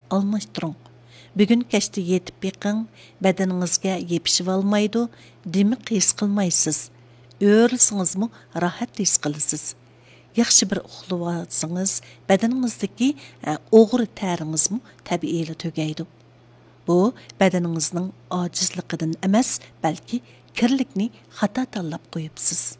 almashtiring. Bugun kechda yetib beqing, badaningizga yepishib olmaydi, dimiq his qilmaysiz. O'rilsingizmi rahat his qilasiz. Yaxshi bir uxlab olsangiz, badaningizdagi o'g'ri taringizmi tabiiyli tugaydi. Bu badaningizning ojizligidan emas, balki kirlikni xato tanlab qo'yibsiz.